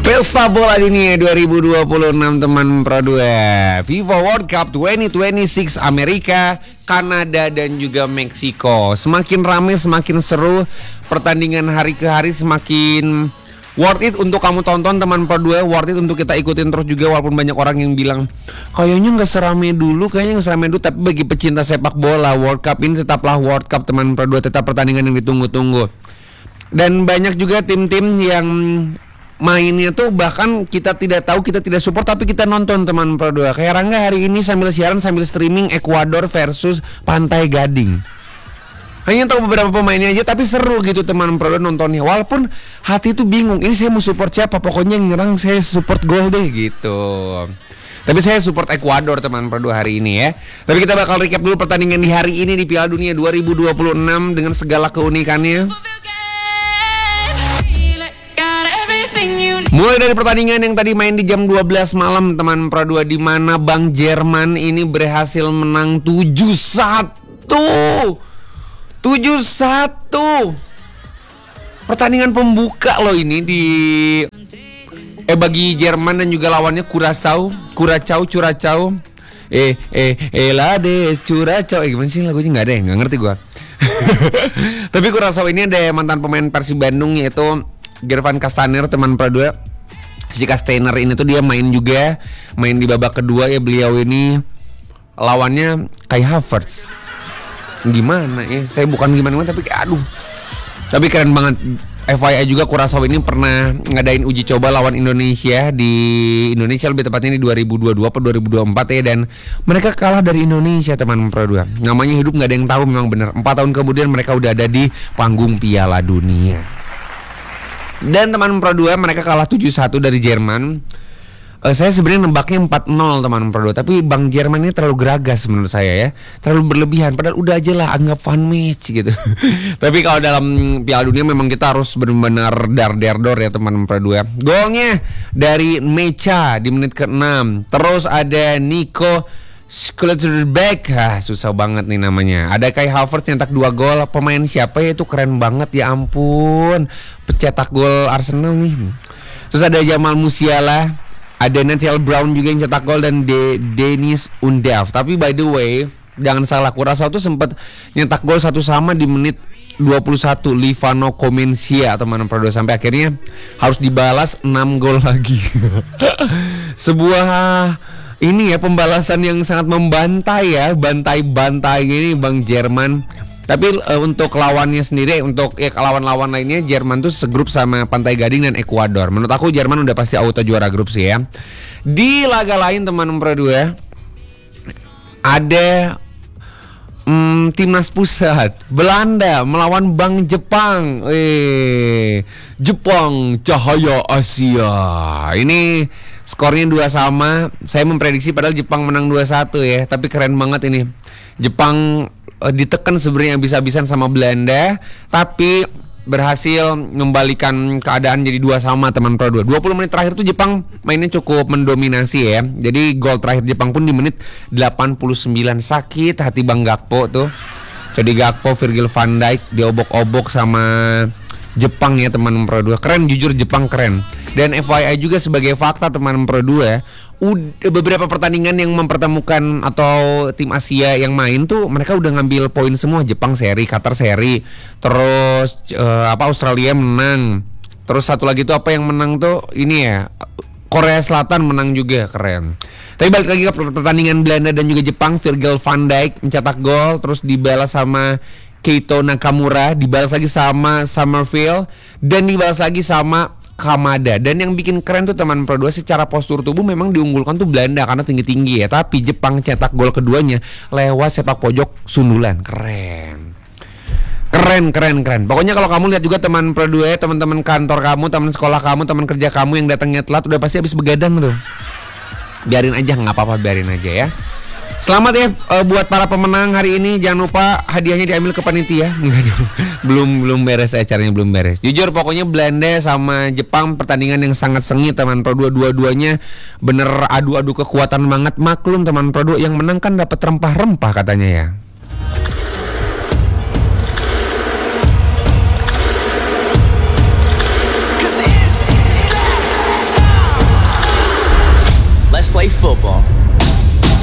Pesta Bola Dunia 2026 teman Pro 2, FIFA World Cup 2026 Amerika, Kanada dan juga Meksiko. Semakin ramai, semakin seru. Pertandingan hari ke hari semakin worth it untuk kamu tonton teman Pro 2, worth it untuk kita ikutin terus juga. Walaupun banyak orang yang bilang kayaknya gak serame dulu, tapi bagi pecinta sepak bola, World Cup ini tetaplah World Cup teman Pro 2, tetap pertandingan yang ditunggu-tunggu. Dan banyak juga tim-tim yang mainnya tuh bahkan kita tidak tahu, kita tidak support, tapi kita nonton teman Pro 2. Kayak Rangga hari ini sambil siaran, sambil streaming Ekuador versus Pantai Gading. Hanya tahu beberapa pemainnya aja, tapi seru gitu teman Pro 2 nontonnya. Walaupun hati tuh bingung, ini saya mau support siapa, pokoknya yang nyerang saya support gol deh gitu. Tapi saya support Ekuador teman Pro 2 hari ini ya. Tapi kita bakal recap dulu pertandingan di hari ini di Piala Dunia 2026 dengan segala keunikannya. Mulai dari pertandingan yang tadi main di jam 12 malam teman Pro 2, di mana Bang Jerman ini berhasil menang 7-1. Pertandingan pembuka loh ini di bagi Jerman dan juga lawannya Curacao. Gimana sih lagunya, nggak ada ya, nggak ngerti gua. Tapi Curacao ini ada mantan pemain Persib Bandung yaitu Gervan Castaner teman Pro 2. Si Castaner ini tuh dia main di babak kedua ya. Beliau ini lawannya Kai Havertz. Gimana ya, saya bukan gimana tapi tapi keren banget. FYI juga Curacao ini pernah ngadain uji coba lawan Indonesia di Indonesia, lebih tepatnya di 2022 atau 2024 ya, dan mereka kalah dari Indonesia teman Pro 2. Namanya hidup nggak ada yang tahu, memang benar. 4 tahun kemudian mereka udah ada di panggung Piala Dunia. Dan teman Pro 2 mereka kalah 7-1 dari Jerman. Saya sebenarnya nembaknya 4-0 teman Pro 2, tapi Bang Jerman ini terlalu geragas menurut saya ya. Terlalu berlebihan, padahal udah aja lah anggap fun match gitu. Tapi kalau dalam Piala Dunia memang kita harus benar-benar dar-der-dor ya teman Pro 2. Golnya dari Mecha di menit ke-6. Terus ada Nico Schlotterbeck, susah banget nih namanya. Ada Kai Havertz nyetak 2 gol. Pemain siapa ya itu, keren banget ya ampun, pencetak gol Arsenal nih. Terus ada Jamal Musiala, ada Nathaniel Brown juga yang cetak gol, dan Dennis Undav. Tapi by the way, jangan salah, Curacao tuh sempat nyetak gol 1-1 di menit 21, Livano Comencia teman Pro 2, sampai akhirnya harus dibalas 6 gol lagi. Sebuah ini ya pembalasan yang sangat membantai ya, bantai ini Bang Jerman. Tapi untuk lawannya sendiri, untuk lawan-lawan lainnya, Jerman tuh segrup sama Pantai Gading dan Ekuador. Menurut aku Jerman udah pasti auto juara grup sih ya. Di laga lain teman Pro 2 ada timnas pusat Belanda melawan Bank Jepang. Jepang Cahaya Asia. Ini skornya 2-2. Saya memprediksi padahal Jepang menang 2-1 ya. Tapi keren banget ini. Jepang ditekan sebenarnya habis-habisan sama Belanda, tapi berhasil membalikan keadaan jadi 2-2 teman Pro 2. 20 menit terakhir tuh Jepang mainnya cukup mendominasi ya. Jadi gol terakhir Jepang pun di menit 89. Sakit hati Bang Gakpo tuh. Jadi Gakpo, Virgil van Dijk diobok-obok sama Jepang ya teman Pro 2. Keren, jujur Jepang keren. Dan FYI juga sebagai fakta teman Pro 2, beberapa pertandingan yang mempertemukan atau tim Asia yang main tuh mereka udah ngambil poin semua. Jepang seri, Qatar seri, terus Australia menang. Terus satu lagi tuh apa yang menang tuh ini ya, Korea Selatan menang juga, keren. Tapi balik lagi ke pertandingan Belanda dan juga Jepang, Virgil van Dijk mencetak gol, terus dibalas sama Keito Nakamura, dibalas lagi sama Summerfield, dan dibalas lagi sama Kamada. Dan yang bikin keren tuh teman Pro 2, secara postur tubuh memang diunggulkan tuh Belanda karena tinggi-tinggi ya, tapi Jepang cetak gol keduanya lewat sepak pojok sundulan. Keren. Pokoknya kalau kamu lihat juga teman Pro 2, teman-teman kantor kamu, teman sekolah kamu, teman kerja kamu yang datangnya telat udah pasti habis begadang tuh. Biarin aja, nggak apa-apa, biarin aja ya. Selamat ya buat para pemenang hari ini. Jangan lupa hadiahnya diambil ke panitia. belum beres acaranya, belum beres. Jujur pokoknya Belanda sama Jepang pertandingan yang sangat sengit teman Pro 2. Dua-duanya bener adu-adu kekuatan banget. Maklum teman Pro 2, yang menang kan dapat rempah-rempah katanya ya. football.